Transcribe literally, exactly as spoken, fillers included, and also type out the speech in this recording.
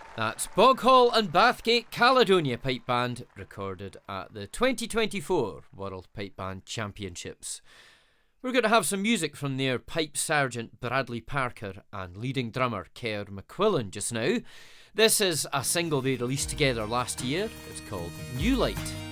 That's Boghall and Bathgate Caledonia Pipe Band, recorded at the twenty twenty-four World Pipe Band Championships. We're going to have some music from their pipe sergeant Bradley Parker and leading drummer Kerr McQuillan just now. This is a single they released together last year. It's called New Light.